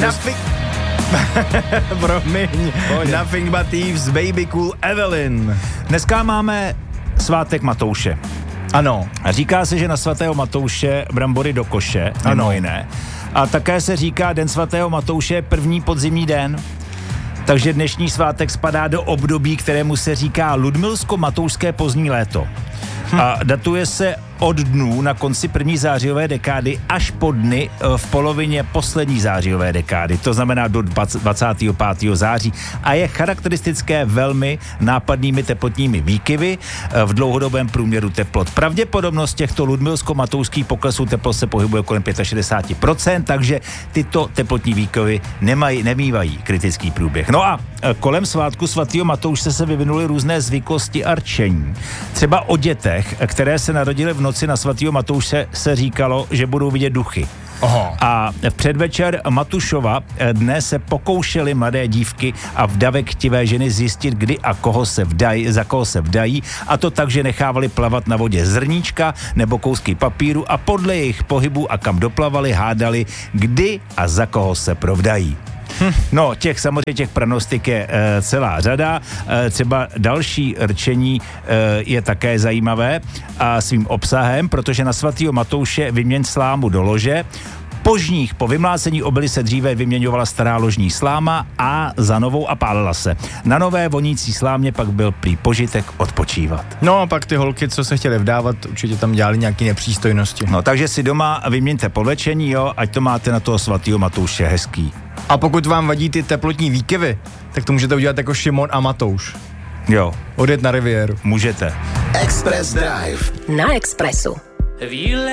Promiň. Nothing but Thieves, Baby Cool Evelyn. Dneska máme svátek Matouše. Ano. A říká se, že na svatého Matouše brambory do koše, mimo jiné. A také se říká, den svatého Matouše je první podzimní den. Takže dnešní svátek spadá do období, kterému se říká Ludmilsko-matoušské pozdní léto. A datuje se od dnů na konci první zářijové dekády až po dny v polovině poslední zářijové dekády, to znamená do 25. září, a je charakteristické velmi nápadnými teplotními výkyvy v dlouhodobém průměru teplot. Pravděpodobnost těchto ludmilsko-matoušských poklesů teplot se pohybuje kolem 65%, takže tyto teplotní výkyvy nemývají kritický průběh. No a kolem svátku svatého Matouše se vyvinuly různé zvyklosti a rčení. Třeba o dětech, které se narodily v noci na svatého Matouše, se říkalo, že budou vidět duchy. Aha. A v předvečer Matušova dne se pokoušely mladé dívky a vdavektivé ženy zjistit, kdy a za koho se vdají, a to tak, že nechávali plavat na vodě zrníčka nebo kousky papíru a podle jejich pohybu a kam doplavali, hádali, kdy a za koho se provdají. No, samozřejmě těch pranostik je celá řada. Třeba další rčení je také zajímavé a svým obsahem, protože na svatého Matouše vyměň slámu do lože. Požních po vymlácení obyly se dříve vyměňovala stará ložní sláma a za novou a pálila se. Na nové vonící slámě pak byl prý požitek odpočívat. No a pak ty holky, co se chtěly vdávat, určitě tam dělali nějaké nepřístojnosti. No, takže si doma vyměňte podvečení, jo, ať to máte na toho svatého Matouše hezký. A pokud vám vadí ty teplotní výkyvy, tak to můžete udělat jako Šimon a Matouš. Jo. Odjet na riviéru. Můžete. Express Drive na Expressu.